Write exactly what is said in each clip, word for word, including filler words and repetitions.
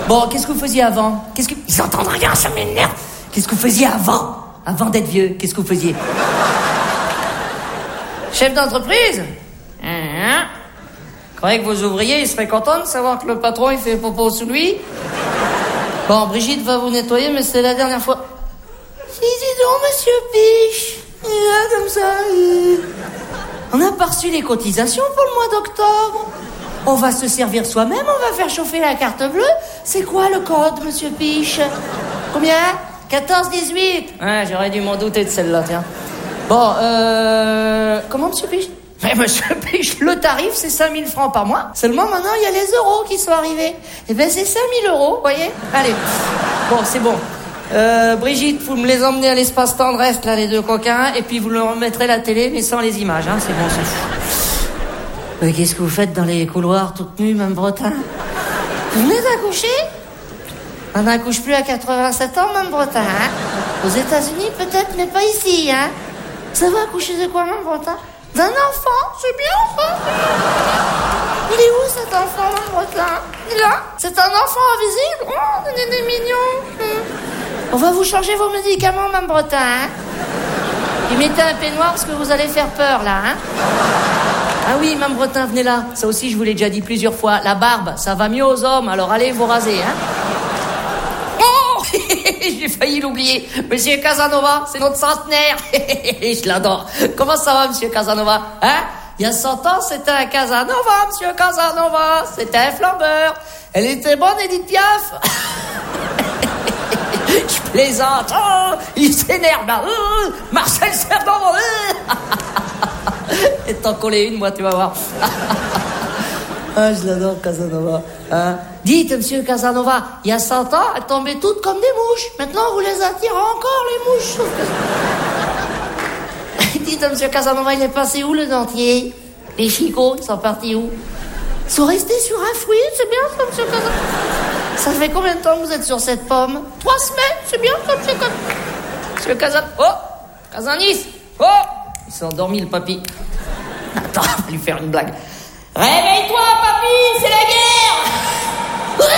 Bon, qu'est-ce que vous faisiez avant? Qu'est-ce que... Ils entendent rien, ça m'énerve. Qu'est-ce que vous faisiez avant? Avant d'être vieux, qu'est-ce que vous faisiez? Chef d'entreprise? Hein? Vous croyez que vos ouvriers, ils seraient contents de savoir que le patron, il fait popo sous lui? Bon, Brigitte va vous nettoyer, mais c'est la dernière fois. Si, dis donc, monsieur Piche. Il est là, comme ça. Il... On n'a pas reçu les cotisations pour le mois d'octobre. On va se servir soi-même, on va faire chauffer la carte bleue. C'est quoi le code, monsieur Piche? Combien? quatorze dix-huit. Ouais, j'aurais dû m'en douter de celle-là, tiens. Bon, euh... Comment, monsieur Piche? Mais monsieur Piche, le tarif, c'est cinq mille francs par mois. Seulement, maintenant, il y a les euros qui sont arrivés. Eh ben, c'est cinq mille euros, voyez? Allez. Bon, c'est bon. Euh, Brigitte, vous me les emmenez à l'espace tendresse, là, les deux coquins, et puis vous leur remettrez la télé, mais sans les images, hein, c'est bon, c'est fou. Mais qu'est-ce que vous faites dans les couloirs, toute nue, Mme Bretin? Vous venez d'accoucher? On n'accouche plus à quatre-vingt-sept ans, Mme Bretin, hein? Aux États-Unis, peut-être, mais pas ici, hein? Ça va accoucher de quoi, Mme Bretin? D'un enfant, c'est bien, ça? Il est où, cet enfant, Mme Bretin? Il est là? C'est un enfant invisible? Oh, il est mignon. Hum. On va vous changer vos médicaments, Mme Bretin, hein? Et mettez un peignoir parce que vous allez faire peur, là, hein? Ah oui, Mme Bretin, venez là. Ça aussi, je vous l'ai déjà dit plusieurs fois. La barbe, ça va mieux aux hommes, alors allez vous raser, hein? Oh j'ai failli l'oublier. Monsieur Casanova, c'est notre centenaire. Je l'adore. Comment ça va, monsieur Casanova? Hein? Il y a cent ans, c'était un Casanova, monsieur Casanova. C'était un flambeur. Elle était bonne, Edith Piaf. Je plaisante. Oh, il s'énerve là. Oh, Marcel Cerdan. Oh. Et t'en coller une, moi, tu vas voir. Ah, je l'adore, Casanova. Hein? Dites, monsieur Casanova, il y a cent ans, elles tombaient toutes comme des mouches. Maintenant, vous les attirez encore, les mouches. Dites, monsieur Casanova, il est passé où, le dentier? Les chicots, ils sont partis où? Ils sont restés sur un fruit, c'est bien ça, monsieur Casanova. Ça fait combien de temps que vous êtes sur cette pomme? Trois semaines, c'est bien ça, monsieur Casanova. Monsieur Casanova. Oh, Casanis. Oh, il s'est endormi, le papy. Attends, on va lui faire une blague. Réveille-toi, papy, c'est la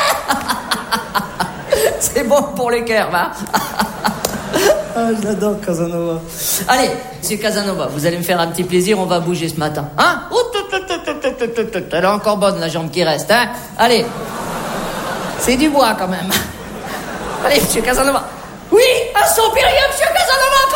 guerre. C'est bon pour les cœurs, va. Ah, j'adore Casanova. Allez, monsieur Casanova, vous allez me faire un petit plaisir, on va bouger ce matin. Hein? Elle est encore bonne, la jambe qui reste, hein? Allez. C'est du bois, quand même. Allez, monsieur Casanova. Oui, un soupirier, monsieur Casanova.